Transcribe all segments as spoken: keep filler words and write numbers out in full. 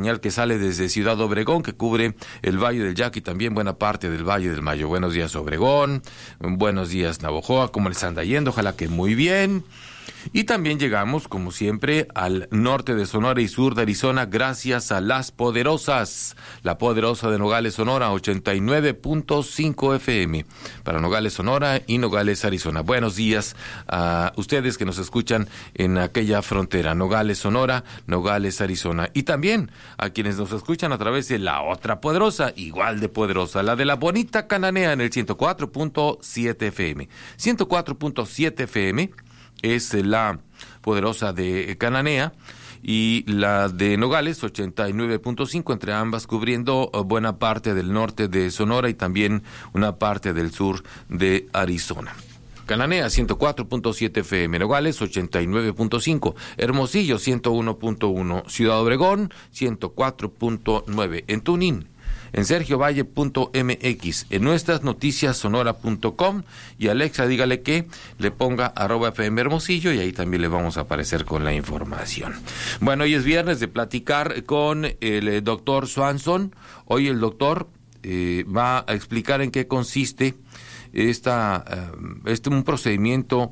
señal que sale desde Ciudad Obregón, que cubre el Valle del Yaqui y también buena parte del Valle del Mayo. Buenos días, Obregón. Buenos días, Navojoa. ¿Cómo les anda yendo? Ojalá que muy bien. Y también llegamos, como siempre, al norte de Sonora y sur de Arizona, gracias a Las Poderosas, la poderosa de Nogales, Sonora, ochenta y nueve punto cinco F M, para Nogales, Sonora y Nogales, Arizona. Buenos días a ustedes que nos escuchan en aquella frontera, Nogales, Sonora, Nogales, Arizona. Y también a quienes nos escuchan a través de la otra poderosa, igual de poderosa, la de la bonita Cananea en el ciento cuatro punto siete F M. ciento cuatro punto siete F M es la poderosa de Cananea y la de Nogales, ochenta y nueve punto cinco, entre ambas cubriendo buena parte del norte de Sonora y también una parte del sur de Arizona. Cananea, ciento cuatro punto siete F M, Nogales, ochenta y nueve punto cinco, Hermosillo, ciento uno punto uno, Ciudad Obregón, ciento cuatro punto nueve, en Tunín, en sergio valle punto m x, en nuestras noticias sonora punto com, y Alexa dígale que le ponga arroba F M Hermosillo y ahí también le vamos a aparecer con la información. Bueno, hoy es viernes de platicar con el eh, doctor Swanson. Hoy el doctor eh, va a explicar en qué consiste esta, uh, este un procedimiento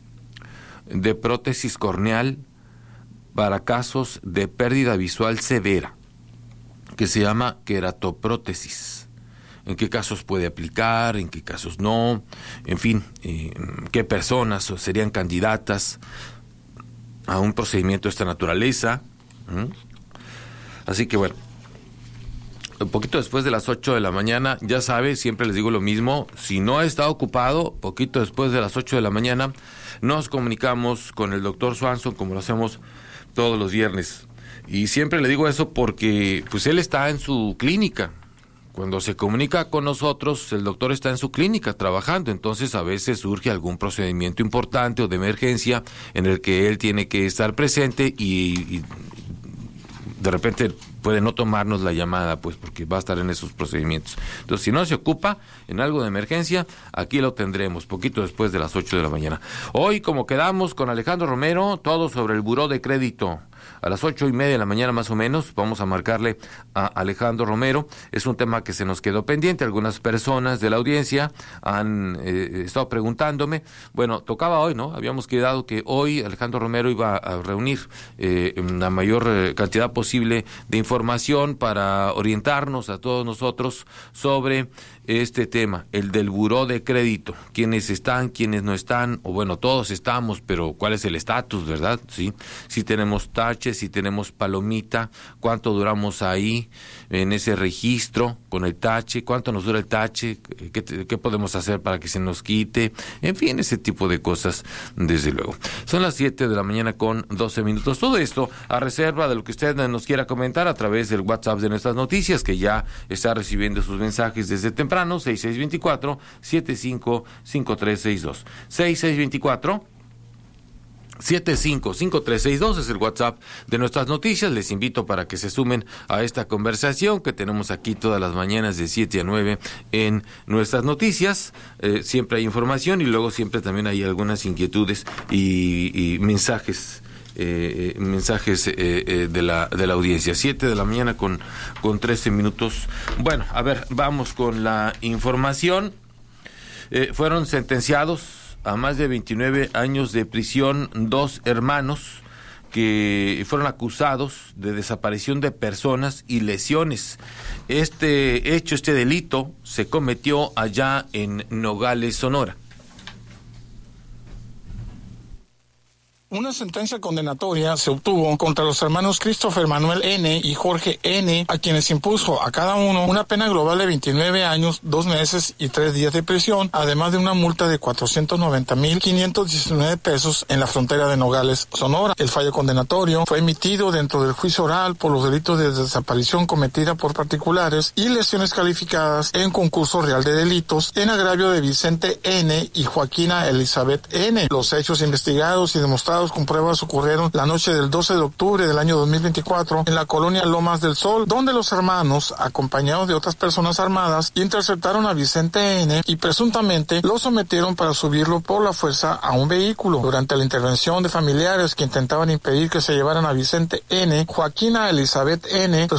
de prótesis corneal para casos de pérdida visual severa, que se llama queratoprótesis. ¿En qué casos puede aplicar? ¿En qué casos no? En fin, eh, ¿qué personas serían candidatas a un procedimiento de esta naturaleza? ¿Mm? Así que bueno, un poquito después de las ocho de la mañana, ya sabe, siempre les digo lo mismo, si no está ocupado, poquito después de las ocho de la mañana, nos comunicamos con el doctor Swanson, como lo hacemos todos los viernes. Y siempre le digo eso porque pues él está en su clínica. Cuando se comunica con nosotros, el doctor está en su clínica trabajando, entonces a veces surge algún procedimiento importante o de emergencia en el que él tiene que estar presente y, y de repente puede no tomarnos la llamada, pues porque va a estar en esos procedimientos. Entonces, si no se ocupa en algo de emergencia, aquí lo tendremos, poquito después de las ocho de la mañana. Hoy, como quedamos con Alejandro Romero, todo sobre el buró de crédito. A las ocho y media de la mañana más o menos vamos a marcarle a Alejandro Romero. Es un tema que se nos quedó pendiente. Algunas personas de la audiencia han eh, estado preguntándome. Bueno, tocaba hoy, ¿no? Habíamos quedado que hoy Alejandro Romero iba a reunir eh, la mayor eh, cantidad posible de información para orientarnos a todos nosotros sobre este tema, el del buró de crédito, quiénes están, quiénes no están, o bueno, todos estamos, pero cuál es el estatus, ¿verdad? Sí, si tenemos tache, si tenemos palomita, cuánto duramos ahí en ese registro con el tache, cuánto nos dura el tache, qué, qué podemos hacer para que se nos quite, en fin, ese tipo de cosas, desde luego. Son las siete de la mañana con doce minutos. Todo esto a reserva de lo que usted nos quiera comentar a través del WhatsApp de nuestras noticias, que ya está recibiendo sus mensajes desde temprano. seis seis dos cuatro, siete cinco cinco tres seis dos. seis seis dos cuatro, siete cinco cinco tres seis dos es el WhatsApp de nuestras noticias. Les invito para que se sumen a esta conversación que tenemos aquí todas las mañanas de siete a nueve en nuestras noticias. Eh, siempre hay información y luego siempre también hay algunas inquietudes y, y mensajes. Eh, mensajes eh, eh, de la de la audiencia. Siete de la mañana con, con trece minutos. Bueno, a ver, vamos con la información. Eh, fueron sentenciados a más de veintinueve años de prisión dos hermanos que fueron acusados de desaparición de personas y lesiones. Este hecho, este delito, se cometió allá en Nogales, Sonora. Una sentencia condenatoria se obtuvo contra los hermanos Christopher Manuel N. y Jorge N., a quienes impuso a cada uno una pena global de veintinueve años, dos meses y tres días de prisión, además de una multa de cuatrocientos noventa mil quinientos diecinueve pesos en la frontera de Nogales, Sonora. El fallo condenatorio fue emitido dentro del juicio oral por los delitos de desaparición cometida por particulares y lesiones calificadas en concurso real de delitos en agravio de Vicente N. y Joaquina Elizabeth N. Los hechos investigados y demostrados con pruebas ocurrieron la noche del doce de octubre del año dos mil veinticuatro en la colonia Lomas del Sol, donde los hermanos, acompañados de otras personas armadas, interceptaron a Vicente N. y presuntamente lo sometieron para subirlo por la fuerza a un vehículo. Durante la intervención de familiares que intentaban impedir que se llevaran a Vicente N., Joaquina Elizabeth N.